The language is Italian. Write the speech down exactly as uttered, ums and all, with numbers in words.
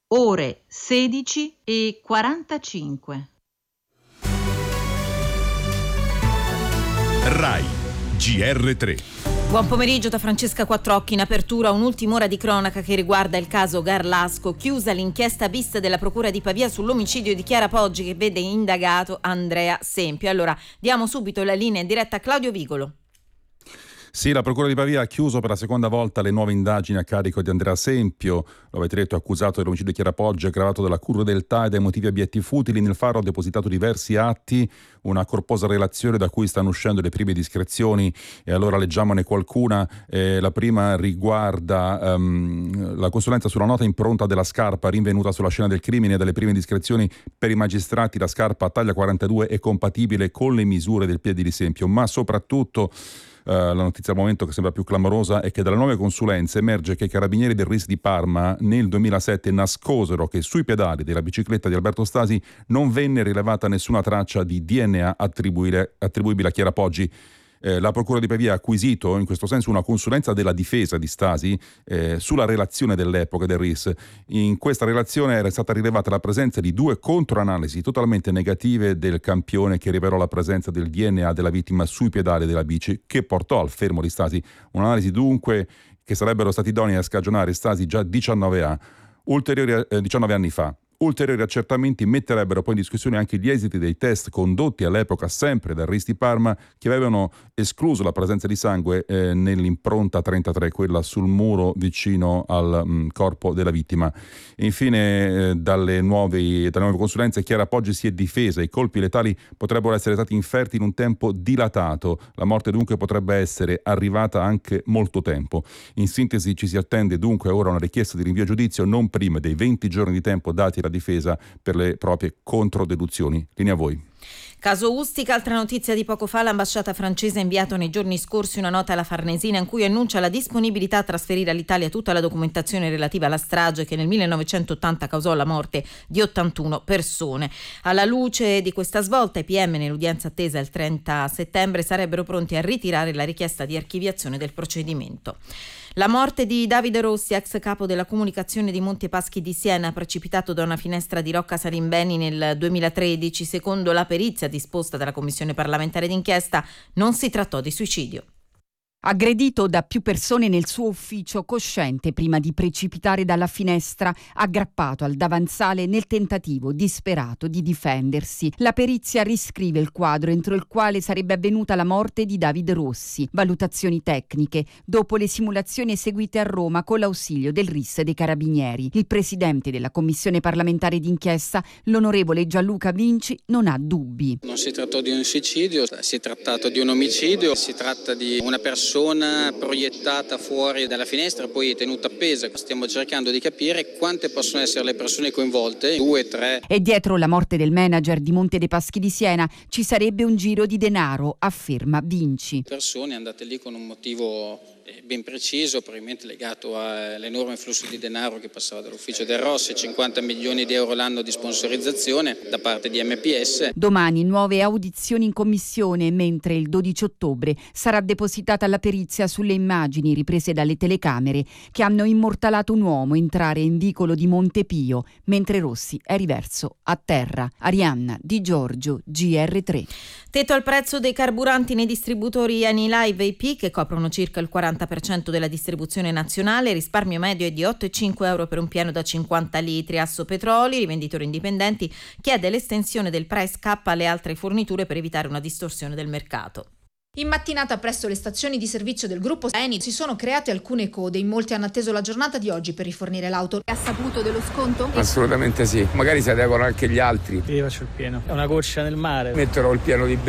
ore sedici e quarantacinque. Rai G R tre. Buon pomeriggio da Francesca Quattrocchi. In apertura un'ultima ora di cronaca che riguarda il caso Garlasco. Chiusa l'inchiesta bis della Procura di Pavia sull'omicidio di Chiara Poggi, che vede indagato Andrea Sempio. Allora diamo subito la linea in diretta a Claudio Vigolo. Sì, la Procura di Pavia ha chiuso per la seconda volta le nuove indagini a carico di Andrea Sempio. Lo avete detto, accusato dell'omicidio di Chiara Poggi, aggravato dalla crudeltà e dai motivi abietti futili. Nel faro ha depositato diversi atti, una corposa relazione da cui stanno uscendo le prime discrezioni, e allora leggiamone qualcuna. Eh, la prima riguarda um, la consulenza sulla nota impronta della scarpa rinvenuta sulla scena del crimine. Dalle prime discrezioni per i magistrati la scarpa a taglia quarantadue è compatibile con le misure del piede di Sempio, ma soprattutto Uh, la notizia al momento che sembra più clamorosa è che dalle nuove consulenze emerge che i carabinieri del R I S di Parma nel duemilasette nascosero che sui pedali della bicicletta di Alberto Stasi non venne rilevata nessuna traccia di D N A attribuibile, attribuibile a Chiara Poggi. Eh, la Procura di Pavia ha acquisito in questo senso una consulenza della difesa di Stasi eh, sulla relazione dell'epoca del R I S. In questa relazione era stata rilevata la presenza di due controanalisi totalmente negative del campione che rivelò la presenza del D N A della vittima sui pedali della bici, che portò al fermo di Stasi. Un'analisi dunque che sarebbero stati idonei a scagionare Stasi già diciannove a ulteriori eh, diciannove anni fa. Ulteriori accertamenti metterebbero poi in discussione anche gli esiti dei test condotti all'epoca sempre dal R I S di Parma, che avevano escluso la presenza di sangue eh, nell'impronta trentatré, quella sul muro vicino al mh, corpo della vittima. E infine eh, dalle, nuove, dalle nuove consulenze Chiara Poggi si è difesa. I colpi letali potrebbero essere stati inferti in un tempo dilatato, la morte dunque potrebbe essere arrivata anche molto tempo. In sintesi ci si attende dunque ora una richiesta di rinvio a giudizio non prima dei venti giorni di tempo dati la difesa per le proprie controdeduzioni. Linea a voi. Caso Ustica, altra notizia di poco fa: l'ambasciata francese ha inviato nei giorni scorsi una nota alla Farnesina in cui annuncia la disponibilità a trasferire all'Italia tutta la documentazione relativa alla strage che nel millenovecentottanta causò la morte di ottantuno persone. Alla luce di questa svolta, i P M nell'udienza attesa il trenta settembre sarebbero pronti a ritirare la richiesta di archiviazione del procedimento. La morte di Davide Rossi, ex capo della comunicazione di Monte Paschi di Siena, precipitato da una finestra di Rocca Salimbeni nel duemilatredici. Secondo la perizia disposta dalla Commissione parlamentare d'inchiesta, non si trattò di suicidio. Aggredito da più persone nel suo ufficio, cosciente prima di precipitare dalla finestra, aggrappato al davanzale nel tentativo disperato di difendersi. La perizia riscrive il quadro entro il quale sarebbe avvenuta la morte di Davide Rossi. Valutazioni tecniche dopo le simulazioni eseguite a Roma con l'ausilio del R I S dei Carabinieri. Il presidente della Commissione parlamentare d'inchiesta, l'onorevole Gianluca Vinci, non ha dubbi. Non si trattò di un suicidio, si è trattato di un omicidio, si tratta di una persona proiettata fuori dalla finestra, poi tenuta appesa. Stiamo cercando di capire quante possono essere le persone coinvolte, due, tre. E dietro la morte del manager di Monte dei Paschi di Siena ci sarebbe un giro di denaro, afferma Vinci. Persone andate lì con un motivo ben preciso, probabilmente legato all'enorme flusso di denaro che passava dall'ufficio del Rossi, cinquanta milioni di euro l'anno di sponsorizzazione da parte di M P S. Domani nuove audizioni in commissione, mentre il dodici ottobre sarà depositata la perizia sulle immagini riprese dalle telecamere che hanno immortalato un uomo entrare in vicolo di Montepio mentre Rossi è riverso a terra. Arianna Di Giorgio, G R tre. Tetto al prezzo dei carburanti nei distributori Enilive e I P, che coprono circa il quaranta per cento della distribuzione nazionale. Risparmio medio è di otto virgola cinque euro per un pieno da cinquanta litri. Assopetroli, rivenditori indipendenti, chiede l'estensione del price cap alle altre forniture per evitare una distorsione del mercato. In mattinata presso le stazioni di servizio del gruppo Eni si sono create alcune code. In molti hanno atteso la giornata di oggi per rifornire l'auto. Ha saputo dello sconto? Assolutamente sì, magari si adeguano anche gli altri. Io faccio il pieno, è una corsa nel mare. Metterò il pieno di